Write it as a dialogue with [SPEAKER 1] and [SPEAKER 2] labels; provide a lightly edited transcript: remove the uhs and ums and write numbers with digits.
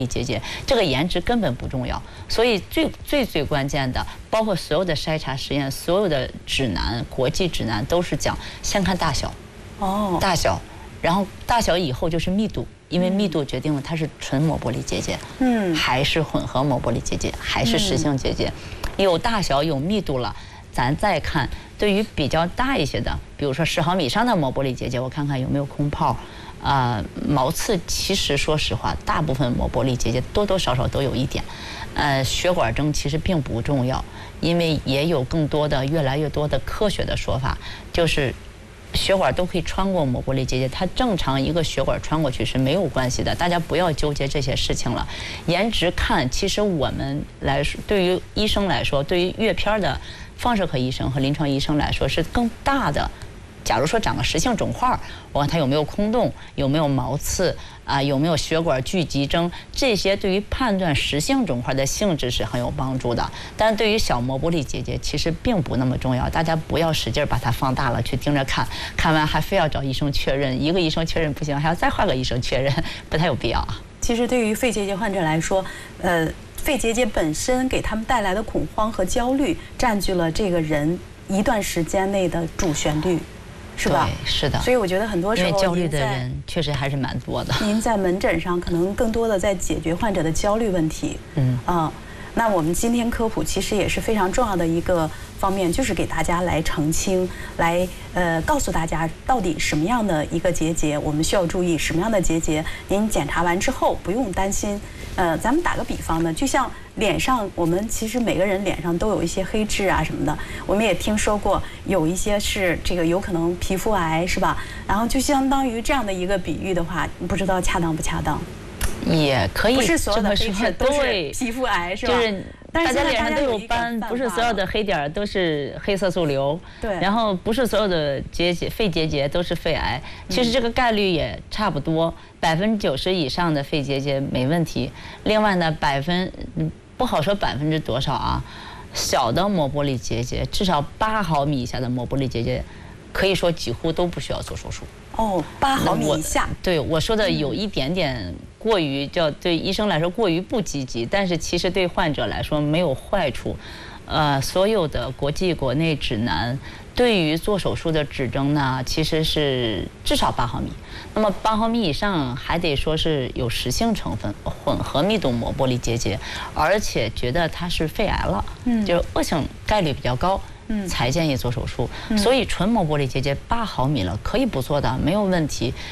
[SPEAKER 1] 结节，这个颜值根本不重要。所以最关键的，包括所有的筛查实验，所有的指南，国际指南都是讲先看大小，大小，然后大小以后就是密度。因为密度决定了它是纯膜玻璃结节，还是混合膜玻璃结节，还是实性结节，有大小有密度了，咱再看对于比较大一些的，比如说10毫米以上的膜玻璃结节，我看看有没有空泡，毛刺。其实说实话，大部分膜玻璃结节多多少少都有一点，血管征其实并不重要，因为也有更多的越来越多的科学的说法，就是血管都可以穿过膜玻璃结节，它正常一个血管穿过去是没有关系的，大家不要纠结这些事情了。颜值看，其实我们来说，对于医生来说，对于阅片的放射科医生和临床医生来说，是更大的。假如说长个实性肿块，我看它有没有空洞，有没有毛刺有没有血管聚集征，这些对于判断实性肿块的性质是很有帮助的。但是对于小膜玻璃结节，其实并不那么重要，大家不要使劲把它放大了去盯着看，看完还非要找医生确认，一个医生确认不行，还要再换个医生确认，不太有必要啊。
[SPEAKER 2] 其实对于肺结节患者来说，肺结节本身给他们带来的恐慌和焦虑，占据了这个人一段时间内的主旋律。是吧？
[SPEAKER 1] 对，是的。
[SPEAKER 2] 所以我觉得很多时候，
[SPEAKER 1] 因为焦虑的人确实还是蛮多的。
[SPEAKER 2] 您在门诊上可能更多的在解决患者的焦虑问题。那我们今天科普其实也是非常重要的一个方面，就是给大家来澄清，来告诉大家到底什么样的一个结节我们需要注意，什么样的结节您检查完之后不用担心。咱们打个比方呢，就像脸上，我们其实每个人脸上都有一些黑痣啊什么的，我们也听说过有一些是这个有可能皮肤癌，是吧？然后就相当于这样的一个比喻的话，不知道恰当不恰当？
[SPEAKER 1] 也可以，
[SPEAKER 2] 不是所有的黑痣都是皮肤癌，是吧？
[SPEAKER 1] 就是大家脸上都有斑，不是所有的黑点都是黑色素瘤。
[SPEAKER 2] 对。
[SPEAKER 1] 然后不是所有的肺结节都是肺癌，其实这个概率也差不多，90%以上的肺结节没问题。另外呢，不好说%多少啊，小的膜玻璃结节，至少8毫米以下的膜玻璃结节，可以说几乎都不需要做手术。
[SPEAKER 2] 8毫米以下。
[SPEAKER 1] 对，我说的有一点点过于对医生来说过于不积极，但是其实对患者来说没有坏处。所有的国际国内指南对于做手术的指征呢，其实是至少8毫米。那么8毫米以上还得说是有实性成分，混合密度膜玻璃结节，而且觉得它是肺癌了，就是恶性概率比较高。才建议做手术，所以纯膜玻璃结节8毫米了，可以不做的，没有问题。